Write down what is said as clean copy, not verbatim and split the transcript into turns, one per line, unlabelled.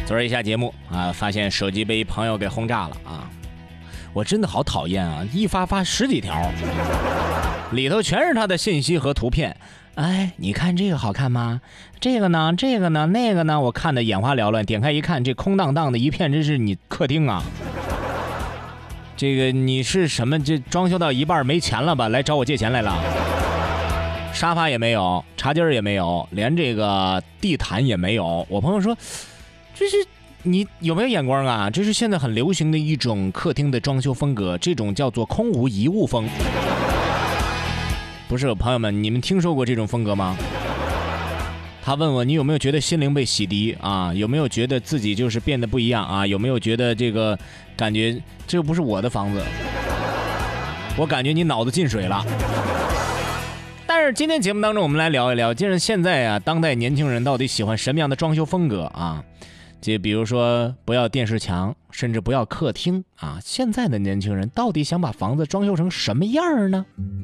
昨儿一下节目啊，发现手机被朋友给轰炸了啊！我真的好讨厌啊！一发10几条，里头全是他的信息和图片。哎，你看这个好看吗？这个呢？这个呢？那个呢？我看的眼花缭乱。点开一看，这空荡荡的一片，这是你客厅啊？这个你是什么？这装修到一半没钱了吧？来找我借钱来了？沙发也没有，茶几也没有，连这个地毯也没有。我朋友说，这是你有没有眼光啊？这是现在很流行的一种客厅的装修风格，这种叫做空无一物风。不是，朋友们，你们听说过这种风格吗？他问我，你有没有觉得心灵被洗涤啊？有没有觉得自己就是变得不一样啊？有没有觉得这个感觉这不是我的房子？我感觉你脑子进水了。但是今天节目当中，我们来聊一聊，就是现在啊，当代年轻人到底喜欢什么样的装修风格啊？就比如说，不要电视墙，甚至不要客厅啊。现在的年轻人到底想把房子装修成什么样呢？